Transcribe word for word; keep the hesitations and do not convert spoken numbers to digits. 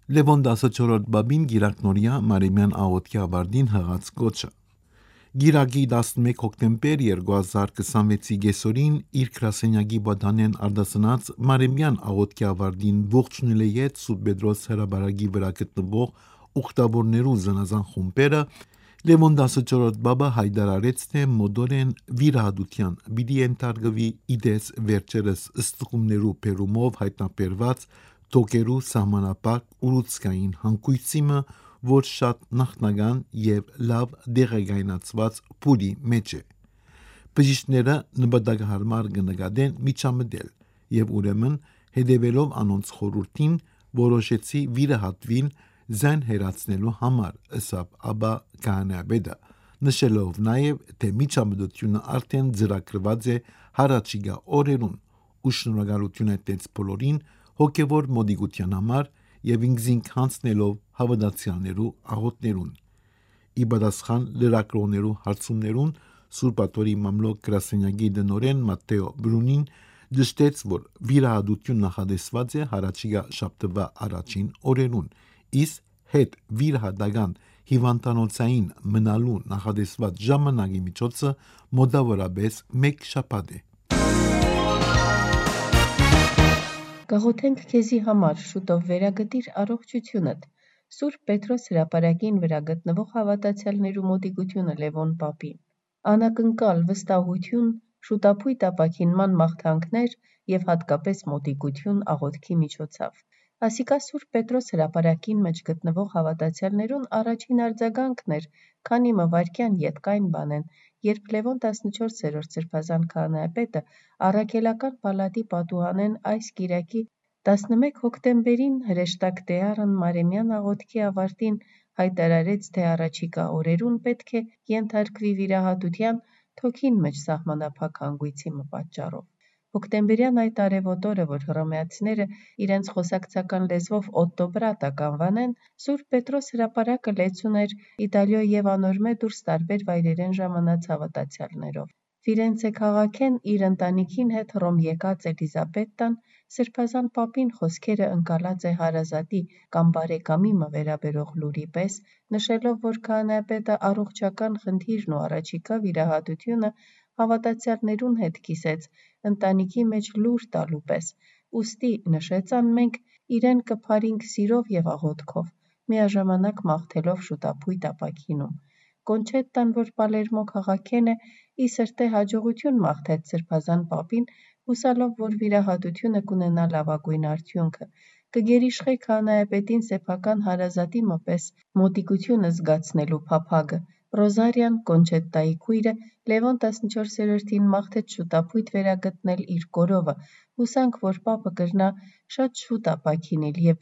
Լևոն տասնչորրորդ բաբին գիրակնորյա Մարեմյան աղոթքի ավարտին հղած կոչը։ Գիրակի տասնմեկ հոկտեմբեր երկու հազար քսանվեցի գեսորին իր գրասենյակի պատանեն արդասնած Մարեմյան աղոթքի ավարտին ողջունելեյեց Սուրբ Պետրոս հրաբարակի վրա գտնվող ուխտավորներու զանազան խումբերը Լևոն տասնչորրորդ բաբը հայտարարեց, թե մոդորեն վիրահատության պիտի ենթարկվի իդես վերջերս ըստուղումներու բերումով հայտնաբերված թոքերու սահմանապակ ուռուցքային հանգույցիմը, որ շատ նախնական եւ լավ դեղեկայնացված փուլի մեջ է։ Բժիշկները նպատակահարմար կնկատեն միջամտել եւ ուրեմն հետեւելով անոնց խորհրդին որոշեցի վիրահատվին զեն հերացնելու համար, ըսապ ապա քահանայապետը, նշելով նաև, թե միջամտությունը արդեն ծրագրված է հարաճիգա օրերուն ու շնորհակալություն է տենց բոլորին հոգևոր մոդիկության համար եւ ինքզինք հանձնելով հավատացյալներու աղոթներուն։ Ի պատասխան լրագրողներու հարցումներուն Սուրբաթորի մամլոք գրասենյակի դնորեն Մատթեո Բրունին դժտեց, որ վիրահատություն նախադեсված է հարաճիգա շաբթվա առաջին օրերուն, իսկ հետ վիրահատական հիվանդանոցային մնալու նախադեсված ժամանակի միջոցը մոտավորապես մեկ շաբաթ է։ Գաղութենք քեզի համար, շուտով վերագտիր առողջությունդ։ Սուրբ Պետրոս հրապարակին վրա գտնվող հավատացյալներու մոտիկությունը Լևոն պապին։ Անակնկալ վստահություն, շուտապույտ ապաքինման մաղթանքներ եւ հատկապես մոտիկություն աղոթքի միջոցով։ Ասիկա Սուրբ Պետրոս հրապարակին մեջ գտնվող հավատացյալներուն առաջին արձագանքն էր, քանի մը վայրկյան ետկայն բանեն, երբ Լևոն տասնչորսերորդ սրբազան քահանայապետը առաքելական պալատի պատուհանեն այս կիրակի տասնմեկ հոկտեմբերին հրեշտակ դեառն Մարեմյան աղոթքի ավարտին հայտարարեց, թե առաջիկա օրերուն պետք է ենթարկվի վիրահատության թոքին մեջ սահմանափակ հանգույցի մը պատճառով։ Հոկտեմբերյան այդ արևոտ օրը, որ հռոմեացիները իրենց խոսակցական լեզվով օտտոբրատա կանվանեն, Սուրբ Պետրոս հրապարակը լեցուն էր Իտալիո եւ անորմե դուրս տարբեր վայրերեն ժամանած հավատացյալներով։ Ֆիրենցե քաղաքեն իր ընտանիքին հետ Հռոմ եկած Էլիզաբետտան սրբազան պապին խոսքերը ընկալած է հարազատի կամ բարեկամի մը վերաբերող լուրի պես, նշելով, որ քահանայապետը առողջական խնդիրն ու առաջիկա վիրահատությունը հավատացյալներուն հետ կիսեց ընտանիքի մեջ լուր տալու պես, ուստի նշեցան մենք իրեն կփարինք սիրով եւ աղոթքով, միաժամանակ մաղթելով շուտապույտ ապաքինում։ Կոնչետտան, որ Պալերմո քաղաքեն է, ի սրտե հաջողություն մաղթեց սրբազան պապին, հուսալով, որ վիրահատությունը կունենա լավագույն արդյունքը, կգերիշխե քահանայապետին սեփական հարազատի մը պես մոտիկությունը զգացնելու փափագը։ Ռոզարիան, Կոնչետտայի քույրը, Լևոն տասնչորսերորդին մաղթեց շուտապույտ վերագտնել իր կորովը, հուսանք, որ պապը կրնա շատ շուտ ապաքինել եւ